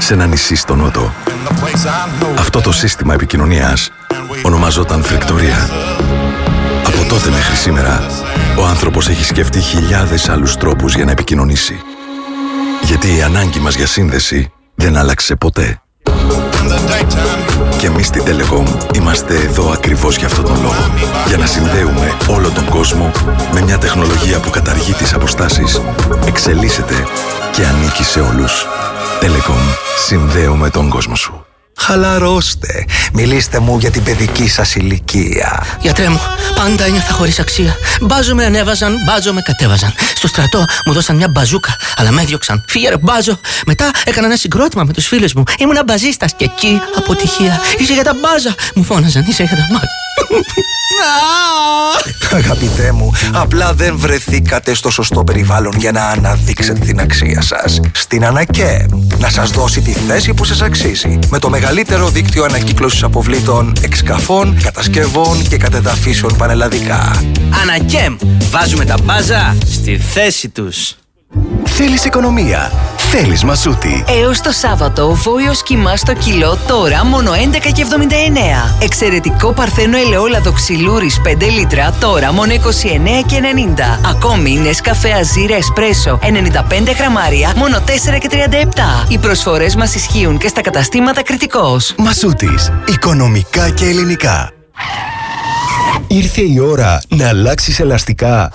σε ένα νησί στο νότο. Αυτό το σύστημα επικοινωνίας ονομαζόταν φρικτορία. Από τότε μέχρι σήμερα, ο άνθρωπος έχει σκεφτεί χιλιάδες άλλους τρόπους για να επικοινωνήσει. Γιατί η ανάγκη μας για σύνδεση δεν άλλαξε ποτέ. Και εμείς στην Telecom είμαστε εδώ ακριβώς για αυτόν τον λόγο. Για να συνδέουμε όλο τον κόσμο με μια τεχνολογία που καταργεί τις αποστάσεις, εξελίσσεται και ανήκει σε όλους. Telecom. Συνδέουμε τον κόσμο σου. Χαλαρώστε. Μιλήστε μου για την παιδική σας ηλικία. Γιατρέ μου, πάντα ένιωθα χωρίς αξία. Μπάζο με ανέβαζαν, μπάζο με κατέβαζαν. Στο στρατό μου δώσαν μια μπαζούκα, αλλά με έδιωξαν. Φύγε ρε μπάζο. Μετά έκανα ένα συγκρότημα με τους φίλους μου. Ήμουνα μπαζίστας και εκεί αποτυχία. Είσαι για τα μπάζα. Μου φώναζαν, είσαι για τα μάτια. Αγαπητέ μου, απλά δεν βρεθήκατε στο σωστό περιβάλλον για να αναδείξετε την αξία σας. Στην Ανακέ, να σας δώσει τη θέση που σας αξίζει. Με το μεγαλύτερο δίκτυο ανακύκλωσης αποβλήτων, εξκαφών, κατασκευών και κατεδαφίσεων πανελλαδικά. Ανακέμ, βάζουμε τα μπάζα στη θέση τους. Θέλεις οικονομία, θέλεις Μασούτη. Έως το Σάββατο, βόλιος κιμά στο κιλό, τώρα μόνο 11,79. Εξαιρετικό παρθένο ελαιόλαδο ξυλούρης 5 λίτρα, τώρα μόνο 29,90. Ακόμη Νεσκαφέ Αζίρα Εσπρέσο 95 γραμμάρια, μόνο 4,37. Οι προσφορές μας ισχύουν και στα καταστήματα Κρητικός. Μασούτης, οικονομικά και ελληνικά. Ήρθε η ώρα να αλλάξεις ελαστικά.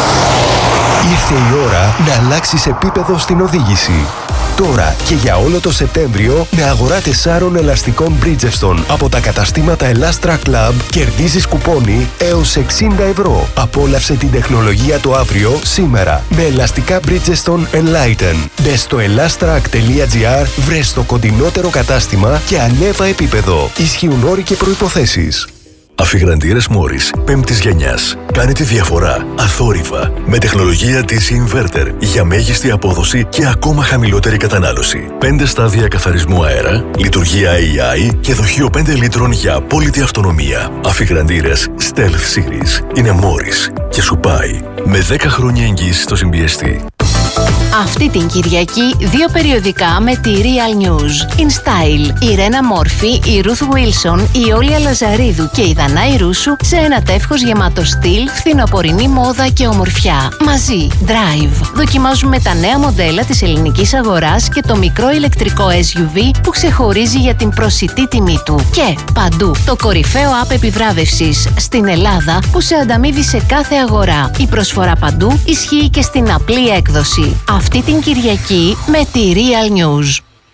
Ήρθε η ώρα να αλλάξεις επίπεδο στην οδήγηση. Τώρα και για όλο το Σεπτέμβριο, με αγορά 4 ελαστικών Bridgestone από τα καταστήματα Elastra Club, κερδίζεις κουπόνι έως 60 ευρώ. Απόλαυσε την τεχνολογία το αύριο, σήμερα, με ελαστικά Bridgestone Enlighten. Μπες στο elastrac.gr, βρες το κοντινότερο κατάστημα και ανέβα επίπεδο. Ισχύουν όροι και προϋποθέσεις. Αφιγραντήρες Μόρις 5ης γενιάς. Κάνε τη διαφορά αθόρυβα με τεχνολογία της Inverter για μέγιστη απόδοση και ακόμα χαμηλότερη κατανάλωση. 5 στάδια καθαρισμού αέρα, λειτουργία AI και δοχείο 5 λίτρων για απόλυτη αυτονομία. Αφιγραντήρες Stealth Series είναι Μόρις και σου πάει με 10 χρόνια εγγύηση στο συμπιεστή. Αυτή την Κυριακή 2 περιοδικά με τη Real News. In Style, η Ρένα Μόρφη, η Ruth Wilson, η Όλια Λαζαρίδου και η Δανάη Ρούσου σε ένα τεύχος γεμάτο στυλ, φθινοπορεινή μόδα και ομορφιά. Μαζί, Drive. Δοκιμάζουμε τα νέα μοντέλα της ελληνικής αγοράς και το μικρό ηλεκτρικό SUV που ξεχωρίζει για την προσιτή τιμή του. Και παντού, το κορυφαίο app επιβράβευσης στην Ελλάδα που σε ανταμείβει σε κάθε αγορά. Η προσφορά παντού ισχύει και στην απλή έκδοση. Αυτή την Κυριακή με τη Real News.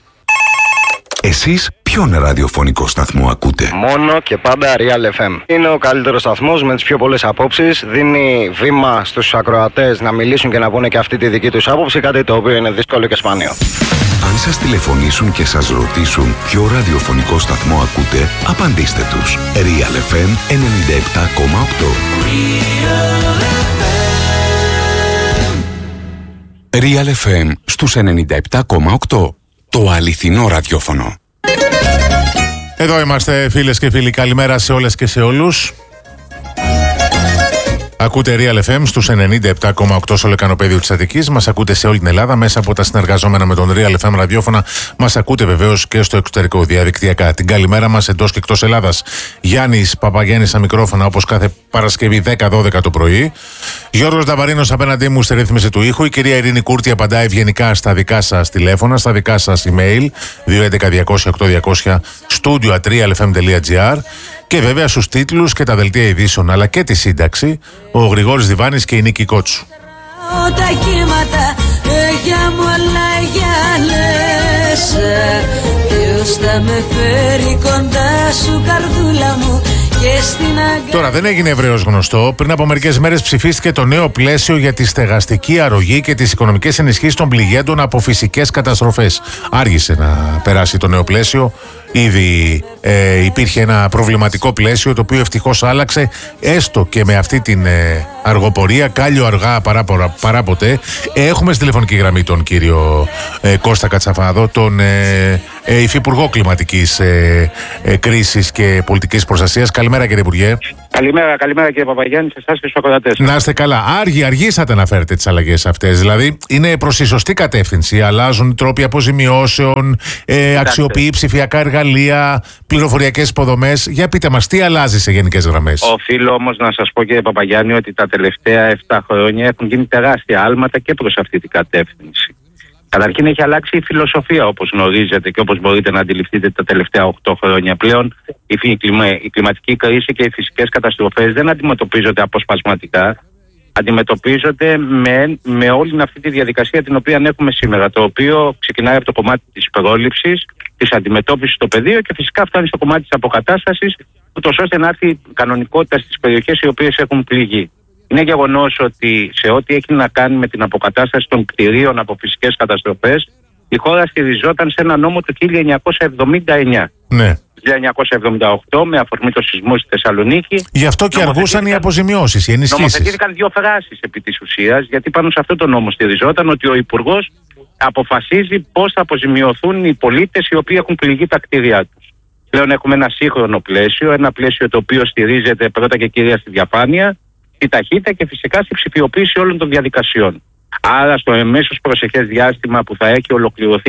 Εσείς ποιον ραδιοφωνικό σταθμό ακούτε? Μόνο και πάντα Real FM. Είναι ο καλύτερος σταθμός με τις πιο πολλές απόψεις. Δίνει βήμα στους ακροατές να μιλήσουν και να πούνε και αυτή τη δική τους άποψη. Κάτι το οποίο είναι δύσκολο και σπάνιο. Αν σας τηλεφωνήσουν και σας ρωτήσουν ποιο ραδιοφωνικό σταθμό ακούτε, απαντήστε τους. Real FM 97,8. Real FM στους 97,8. Το αληθινό ραδιόφωνο. Εδώ είμαστε φίλες και φίλοι. Καλημέρα σε όλες και σε όλους. Ακούτε Real FM στους 97,8 στο λεκανοπέδιο της Αττικής. Μας ακούτε σε όλη την Ελλάδα μέσα από τα συνεργαζόμενα με τον Real FM ραδιόφωνα. Μας ακούτε βεβαίως και στο εξωτερικό διαδικτυακά. Την καλημέρα μας εντός και εκτός Ελλάδας. Γιάννης Παπαγέννης στα μικρόφωνα όπως κάθε Παρασκευή 10-12 το πρωί. Γιώργος Νταβαρίνος απέναντί μου στη ρύθμιση του ήχου. Η κυρία Ειρήνη Κούρτη απαντάει ευγενικά στα δικά σας τηλέφωνα, στα δικά σας email 211-200-8200 studio@realfm.gr. Και βέβαια στους τίτλους και τα δελτία ειδήσεων αλλά και τη σύνταξη ο Γρηγόρης Διβάνης και η Νίκη Κότσου. Τα κύματα για μου όλα για λες. Ποιος θα με φέρει κοντά σου καρδούλα μου και στην αγκαλιά. Τώρα δεν έγινε ευρέως γνωστό. Πριν από μερικές μέρες ψηφίστηκε το νέο πλαίσιο για τη στεγαστική αρρωγή και τις οικονομικές ενισχύσεις των πληγέντων από φυσικές καταστροφές. Άργησε να περάσει το νέο πλαίσιο. Ήδη υπήρχε ένα προβληματικό πλαίσιο το οποίο ευτυχώς άλλαξε, έστω και με αυτή την αργοπορία, κάλλιο αργά παρά ποτέ. Έχουμε στη τηλεφωνική γραμμή τον κύριο Κώστα Κατσαφάδο, τον υφυπουργό κλιματικής κρίσης και πολιτικής προστασίας. Καλημέρα κύριε Υπουργέ. Καλημέρα κύριε Παπαγιάννη, σε εσάς και στους ακροατές. Να είστε καλά. Αργήσατε να φέρετε τις αλλαγές αυτές. Δηλαδή, είναι προς τη σωστή κατεύθυνση. Αλλάζουν οι τρόποι αποζημιώσεων, αξιοποιεί ψηφιακά εργαλεία, πληροφοριακές υποδομές. Για πείτε μας, τι αλλάζει σε γενικές γραμμές? Οφείλω όμως να σας πω κύριε Παπαγιάννη ότι τα τελευταία 7 χρόνια έχουν γίνει τεράστια άλματα και προς αυτή την κατεύθυνση. Καταρχήν έχει αλλάξει η φιλοσοφία, όπως γνωρίζετε και όπως μπορείτε να αντιληφθείτε τα τελευταία 8 χρόνια πλέον. Η κλιματική κρίση και οι φυσικές καταστροφές δεν αντιμετωπίζονται αποσπασματικά. Αντιμετωπίζονται με όλη αυτή τη διαδικασία την οποία έχουμε σήμερα. Το οποίο ξεκινάει από το κομμάτι της πρόληψης, της αντιμετώπισης στο πεδίο και φυσικά φτάνει στο κομμάτι της αποκατάστασης, ούτως ώστε να έρθει κανονικότητα στις περιοχές οι οποίες έχουν πληγεί. Είναι γεγονός ότι σε ό,τι έχει να κάνει με την αποκατάσταση των κτηρίων από φυσικές καταστροφές, η χώρα στηριζόταν σε ένα νόμο του 1979. Ναι. 1978 με αφορμή το σεισμό στη Θεσσαλονίκη. Γι' αυτό και αργούσαν οι αποζημιώσεις, οι ενισχύσεις. Νομοθετήθηκαν 2 φράσεις επί της ουσίας, γιατί πάνω σε αυτό το νόμο στηριζόταν ότι ο Υπουργός αποφασίζει πώς θα αποζημιωθούν οι πολίτες οι οποίοι έχουν πληγεί τα κτίρια τους. Πλέον έχουμε ένα σύγχρονο πλαίσιο, ένα πλαίσιο το οποίο στηρίζεται πρώτα και κυρία στη διαφάνεια, στη ταχύτητα και φυσικά στη ψηφιοποίηση όλων των διαδικασιών. Άρα στο εμέσως προσεχές διάστημα που θα έχει ολοκληρωθεί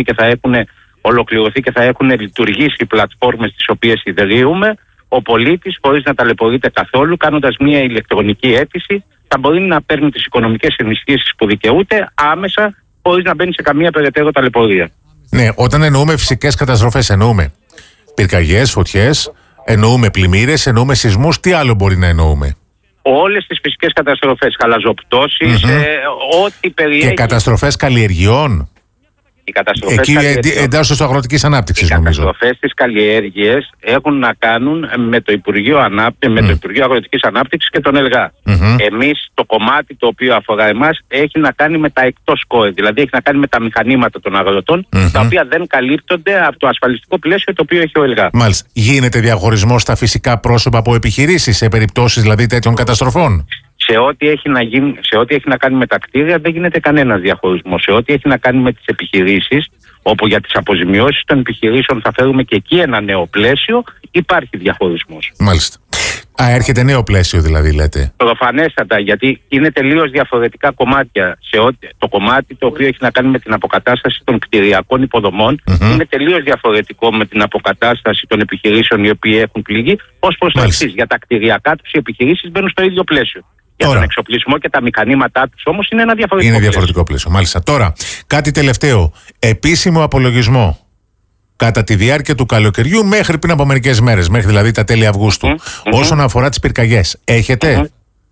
και θα έχουν λειτουργήσει οι πλατφόρμες τις οποίες ιδρύουμε, ο πολίτης χωρίς να ταλαιπωρείται καθόλου, κάνοντας μια ηλεκτρονική αίτηση, θα μπορεί να παίρνει τις οικονομικές ενισχύσεις που δικαιούται άμεσα, χωρίς να μπαίνει σε καμία περαιτέρω ταλαιπωρία. Ναι, όταν εννοούμε φυσικές καταστροφές, εννοούμε πυρκαγιές, φωτιές, εννοούμε πλημμύρες, εννοούμε σεισμούς, τι άλλο μπορεί να εννοούμε? Όλες τις φυσικές καταστροφές, χαλαζοπτώσεις, ό,τι περιέχει. Και καταστροφές καλλιεργειών. Εκεί εντάσσονται στο αγροτικής ανάπτυξης, νομίζω. Οι καταστροφές της καλλιέργειας έχουν να κάνουν με το Υπουργείο Αγροτικής Ανάπτυξης και τον ΕΛΓΑ. Εμείς το κομμάτι το οποίο αφορά εμάς έχει να κάνει με τα εκτός ΚΟΕ, δηλαδή έχει να κάνει με τα μηχανήματα των αγροτών, τα οποία δεν καλύπτονται από το ασφαλιστικό πλαίσιο το οποίο έχει ο ΕΛΓΑ. Μάλιστα. Γίνεται διαχωρισμός στα φυσικά πρόσωπα από επιχειρήσεις, σε περιπτώσεις δηλαδή τέτοιων καταστροφών? Σε ό,τι έχει να κάνει με τα κτίρια δεν γίνεται κανένας διαχωρισμός. Σε ό,τι έχει να κάνει με τις επιχειρήσεις, όπου για τις αποζημιώσεις των επιχειρήσεων θα φέρουμε και εκεί ένα νέο πλαίσιο, υπάρχει διαχωρισμός. Μάλιστα. Έρχεται νέο πλαίσιο δηλαδή, λέτε? Προφανέστατα, γιατί είναι τελείως διαφορετικά κομμάτια. Το κομμάτι το οποίο έχει να κάνει με την αποκατάσταση των κτηριακών υποδομών είναι τελείως διαφορετικό με την αποκατάσταση των επιχειρήσεων οι οποίοι έχουν πληγεί. Ως προς το εξής, για τα κτηριακά τους οι επιχειρήσεις μπαίνουν στο ίδιο πλαίσιο. Για τον εξοπλισμό και τα μηχανήματά τους όμως είναι ένα διαφορετικό πλαίσιο. Μάλιστα. Τώρα, κάτι τελευταίο. Επίσημο απολογισμό κατά τη διάρκεια του καλοκαιριού μέχρι πριν από μερικές μέρες, μέχρι δηλαδή τα τέλη Αυγούστου, όσον αφορά τις πυρκαγιές. Έχετε?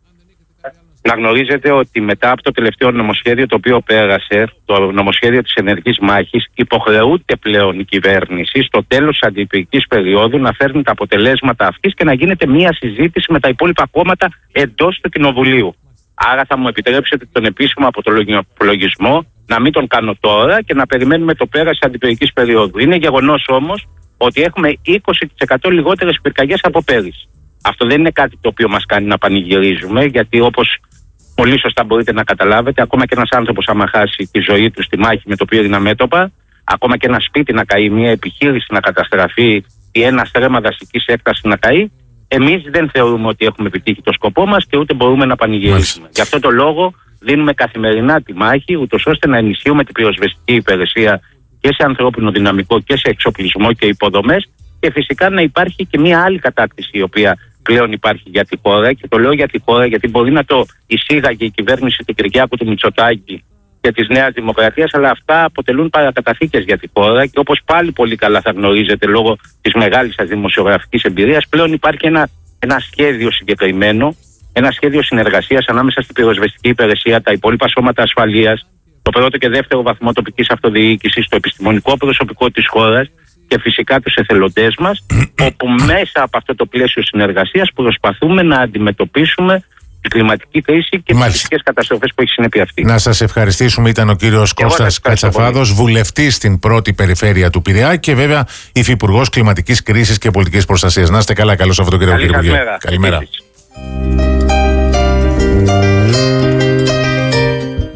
Να γνωρίζετε ότι μετά από το τελευταίο νομοσχέδιο το οποίο πέρασε, το νομοσχέδιο της ενεργής μάχης, υποχρεούται πλέον η κυβέρνηση στο τέλος της αντιπυρικής περίοδου να φέρνει τα αποτελέσματα αυτής και να γίνεται μια συζήτηση με τα υπόλοιπα κόμματα εντός του Κοινοβουλίου. Άρα θα μου επιτρέψετε τον επίσημο απολογισμό να μην τον κάνω τώρα και να περιμένουμε το πέρας της αντιπυρικής περίοδου. Είναι γεγονός όμως ότι έχουμε 20% λιγότερες πυρκαγιές από πέρυσι. Αυτό δεν είναι κάτι το οποίο μας κάνει να πανηγυρίζουμε, γιατί όπως πολύ σωστά μπορείτε να καταλάβετε, ακόμα και ένας άνθρωπος άμα χάσει τη ζωή του στη μάχη με το πύρινα μέτωπα, ακόμα και ένα σπίτι να καεί, μια επιχείρηση να καταστραφεί ή ένα στρέμμα δασικής έκτασης να καεί, εμείς δεν θεωρούμε ότι έχουμε επιτύχει το σκοπό μας και ούτε μπορούμε να πανηγυρίσουμε. Γι' αυτό το λόγο δίνουμε καθημερινά τη μάχη, ούτως ώστε να ενισχύουμε την πυροσβεστική υπηρεσία και σε ανθρώπινο δυναμικό και σε εξοπλισμό και υποδομές, και φυσικά να υπάρχει και μια άλλη κατάκτηση η οποία πλέον υπάρχει για τη χώρα. Και το λέω για τη χώρα γιατί μπορεί να το εισήγαγε η κυβέρνηση του Κυριάκου του Μητσοτάκη και της Νέας Δημοκρατίας, αλλά αυτά αποτελούν παρακαταθήκες για τη χώρα. Και όπως πάλι πολύ καλά θα γνωρίζετε λόγω της μεγάλης σας δημοσιογραφικής εμπειρίας, πλέον υπάρχει ένα σχέδιο συγκεκριμένο, ένα σχέδιο συνεργασίας ανάμεσα στην πυροσβεστική υπηρεσία, τα υπόλοιπα σώματα ασφαλείας, το πρώτο και δεύτερο βαθμό τοπικής αυτοδιοίκησης, το επιστημονικό προσωπικό της χώρας και φυσικά τους εθελοντές μας, όπου μέσα από αυτό το πλαίσιο συνεργασίας προσπαθούμε να αντιμετωπίσουμε την κλιματική κρίση και τις φυσικές καταστροφές που έχει συνέπεια αυτή. Να σας ευχαριστήσουμε. Ήταν ο κύριος Κώστας Κατσαφάδος, βουλευτής στην πρώτη περιφέρεια του Πειραιά και βέβαια υφυπουργός κλιματικής κρίσης και πολιτικής προστασίας. Να είστε καλά. Καλώς Σαββατοκύριακο, κύριε Υπουργέ. Καλημέρα.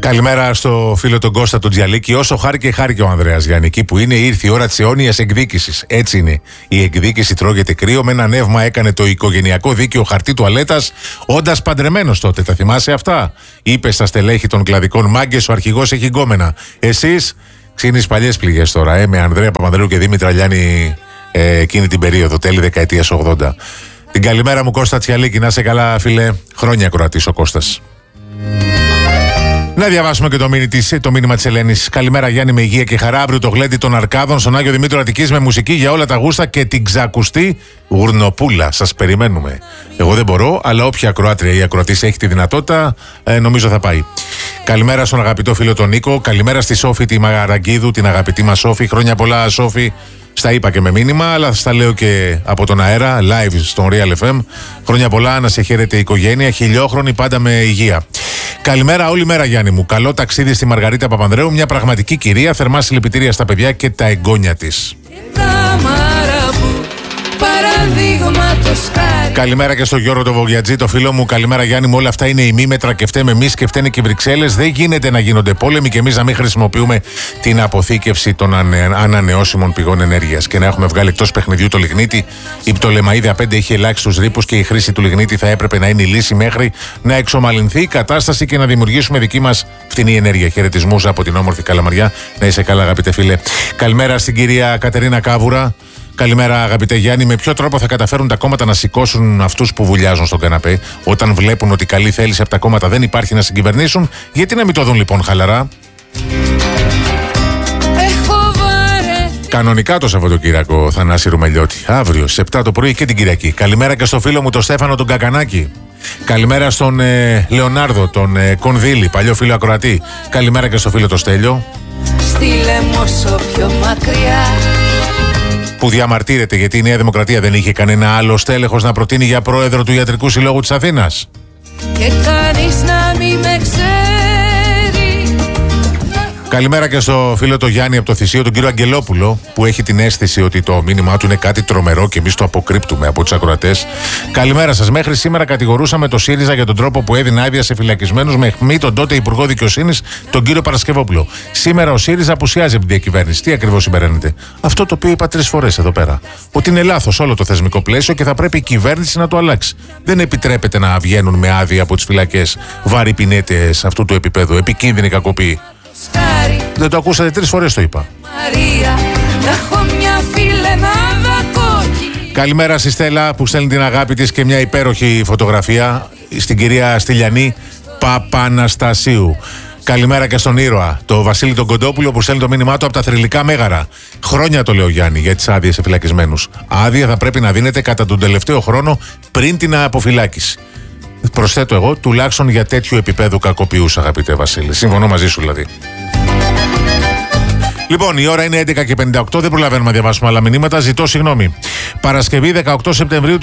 Καλημέρα στο φίλο τον Κώστα του Τζιαλίκη. Όσο χάρηκε ο Ανδρέας Γιάννη. Εκεί που είναι, ήρθε η ώρα της αιώνιας εκδίκησης. Έτσι είναι. Η εκδίκηση τρώγεται κρύο. Με ένα νεύμα έκανε το οικογενειακό δίκαιο χαρτί τουαλέτας, όντας παντρεμένος τότε. Τα θυμάσαι αυτά? Είπε στα στελέχη των κλαδικών: μάγκες, ο αρχηγός έχει γκόμενα. Εσείς ξύνεις παλιές πληγές τώρα, με Ανδρέα Παπανδρέου και Δήμητρα Λιάννη εκείνη την περίοδο, τέλη δεκαετίας 80. Την καλημέρα μου, Κώστα Τσιαλίκη. Να είσαι καλά, φίλε. Χρόνια κροατής ο Κώστας. Να διαβάσουμε και το μήνυμα της Ελένης. Καλημέρα, Γιάννη, με υγεία και χαρά. Αύριο το γλέντι των Αρκάδων στον Άγιο Δημήτριο Αττικής με μουσική για όλα τα γούστα και την ξακουστή γουρνοπούλα. Σας περιμένουμε. Εγώ δεν μπορώ, αλλά όποια ακροάτρια ή ακροατής έχει τη δυνατότητα, νομίζω θα πάει. Καλημέρα στον αγαπητό φίλο τον Νίκο. Καλημέρα στη Σόφη τη Μαραγκίδου, την αγαπητή μας Σόφη. Χρόνια πολλά, Σόφη. Στα είπα και με μήνυμα, αλλά στα λέω και από τον αέρα, live στον Real FM. Χρόνια πολλά, να σε χαίρεται η οικογένεια, χιλιόχρονη, πάντα με υγεία. Καλημέρα όλη μέρα, Γιάννη μου. Καλό ταξίδι στη Μαργαρίτα Παπανδρέου, μια πραγματική κυρία. Θερμά συλληπιτήρια στα παιδιά και τα εγγόνια της. Καλημέρα και στο Γιώργο το Βογιατζή, το φίλο μου. Καλημέρα, Γιάννη μου. Όλα αυτά είναι ημίμετρα και φταίμε εμείς και φταίνε και οι Βρυξέλλες. Δεν γίνεται να γίνονται πόλεμοι και εμείς να μην χρησιμοποιούμε την αποθήκευση των ανανεώσιμων πηγών ενέργειας και να έχουμε βγάλει εκτός παιχνιδιού το λιγνίτη. Η Πτολεμαΐδα 5 είχε ελάχιστους ρήπους και η χρήση του λιγνίτη θα έπρεπε να είναι η λύση μέχρι να εξομαλυνθεί η κατάσταση και να δημιουργήσουμε δική μας φτηνή ενέργεια. Χαιρετισμούς από την όμορφη Καλαμαριά. Να είσαι καλά, αγαπητέ φίλε. Καλημέρα στην κυρία Κατερίνα Κάβουρα. Καλημέρα, αγαπητέ Γιάννη. Με ποιο τρόπο θα καταφέρουν τα κόμματα να σηκώσουν αυτούς που βουλιάζουν στον καναπέ, όταν βλέπουν ότι καλή θέληση από τα κόμματα δεν υπάρχει να συγκυβερνήσουν? Γιατί να μην το δουν λοιπόν χαλαρά? Κανονικά το Σαββατοκύριακο, Θανάση Ρουμελιώτη. Αύριο στις 7 το πρωί και την Κυριακή. Καλημέρα και στο φίλο μου τον Στέφανο τον Κακανάκη. Καλημέρα στον Λεωνάρδο, τον Κονδύλη, παλιό φίλο ακροατή. Καλημέρα και στο φίλο τον Στέλιο. Στείλε όσο πιο μακριά. Που διαμαρτύρεται γιατί η Νέα Δημοκρατία δεν είχε κανένα άλλο στέλεχος να προτείνει για πρόεδρο του Ιατρικού Συλλόγου της Αθήνας. Και κανείς να μην με ξέρει. Καλημέρα και στο φίλο το Γιάννη από το Θησίο, τον κύριο Αγγελόπουλο, που έχει την αίσθηση ότι το μήνυμά του είναι κάτι τρομερό και εμείς το αποκρύπτουμε από τους ακροατές. Καλημέρα σας. Μέχρι σήμερα κατηγορούσαμε το ΣΥΡΙΖΑ για τον τρόπο που έδινε άδεια σε φυλακισμένους με αιχμή τον τότε Υπουργό Δικαιοσύνης, τον κύριο Παρασκευόπουλο. Σήμερα ο ΣΥΡΙΖΑ απουσιάζει από την διακυβέρνηση. Τι ακριβώς συμπεραίνεται? Αυτό το οποίο είπα 3 φορές εδώ πέρα. Ότι είναι λάθος όλο το θεσμικό πλαίσιο και θα πρέπει η κυβέρνηση να το αλλάξει. Δεν επιτρέπεται να βγαίνουν με άδεια από τις φυλακές βαρυπινέτες αυτού του επίπεδου, επικίνδυνοι κακοποιοί. Δεν το ακούσατε? 3 φορές το είπα. Μαρία, καλημέρα στη Στέλλα που στέλνει την αγάπη της και μια υπέροχη φωτογραφία, στην κυρία Στυλιανή Παπαναστασίου. Καλημέρα και στον ήρωα, το Βασίλη τον Κοντόπουλο, που στέλνει το μήνυμά του από τα Θρυλικά Μέγαρα. Χρόνια το λέω, Γιάννη, για τις άδειες σε φυλακισμένους. Άδεια θα πρέπει να δίνεται κατά τον τελευταίο χρόνο πριν την αποφυλάκηση. Προσθέτω εγώ, τουλάχιστον για τέτοιου επίπεδου κακοποιούς, αγαπητέ Βασίλη. Συμφωνώ μαζί σου δηλαδή. Λοιπόν, η ώρα είναι 11:58, δεν προλαβαίνουμε να διαβάσουμε άλλα μηνύματα. Ζητώ συγγνώμη. Παρασκευή 18 Σεπτεμβρίου